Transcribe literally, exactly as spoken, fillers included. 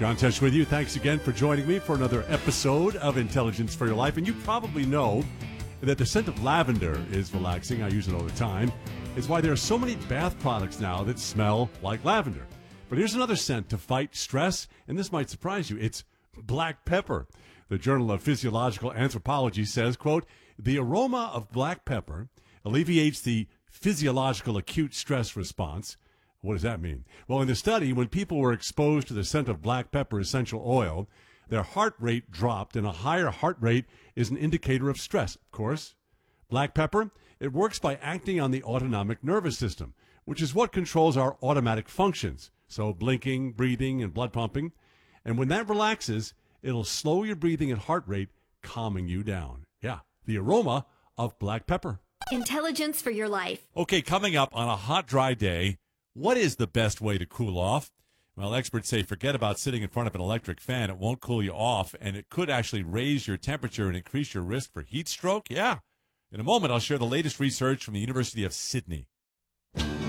John Tesh with you. Thanks again for joining me for another episode of Intelligence for Your Life. And you probably know that the scent of lavender is relaxing. I use it all the time. It's why there are so many bath products now that smell like lavender. But here's another scent to fight stress, and this might surprise you. It's black pepper. The Journal of Physiological Anthropology says, quote, the aroma of black pepper alleviates the physiological acute stress response. What does that mean? Well, in the study, when people were exposed to the scent of black pepper essential oil, their heart rate dropped, and a higher heart rate is an indicator of stress, of course. Black pepper, it works by acting on the autonomic nervous system, which is what controls our automatic functions, so blinking, breathing, and blood pumping. And when that relaxes, it'll slow your breathing and heart rate, calming you down. Yeah, the aroma of black pepper. Intelligence for your life. Okay, coming up on a hot, dry day, what is the best way to cool off? Well, experts say forget about sitting in front of an electric fan. It won't cool you off, and it could actually raise your temperature and increase your risk for heat stroke. Yeah. In a moment, I'll share the latest research from the University of Sydney.